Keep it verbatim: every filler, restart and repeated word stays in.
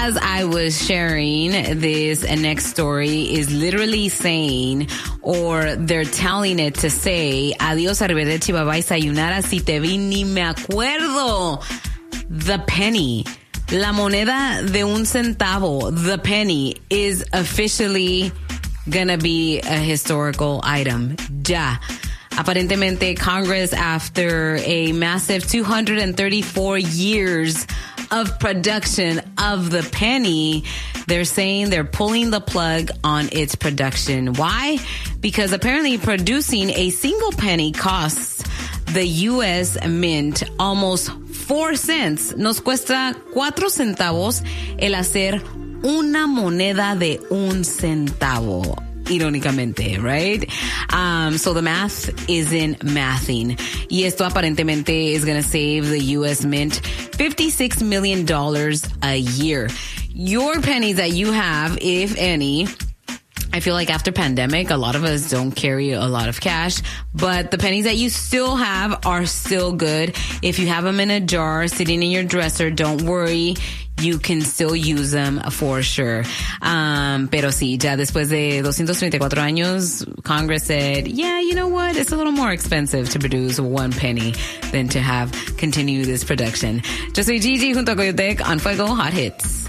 as I was sharing, this next story is literally saying, or they're telling it to say, adios, arrivederci, bye bye, sayonara, si te vi ni me acuerdo. The penny, la moneda de un centavo, the penny is officially gonna be a historical item. Ya. Aparentemente, Congress, after a massive two hundred thirty-four years of production of the penny, they're saying they're pulling the plug on its production. Why? Because apparently producing a single penny costs the U S Mint almost four cents. Nos cuesta cuatro centavos el hacer una moneda de un centavo. Irónicamente, right? Um, so the math isn't mathing. Y esto aparentemente is going to save the U S Mint fifty-six million dollars a year. Your pennies that you have, if any, I feel like after pandemic, a lot of us don't carry a lot of cash, but the pennies that you still have are still good. If you have them in a jar sitting in your dresser, don't worry. You can still use them for sure. Um, pero sí, ya después de two hundred thirty-four años, Congress said, yeah, you know what? It's a little more expensive to produce one penny than to have continue this production. Yo soy Gigi junto a Coyotec on Fuego Hot Hits.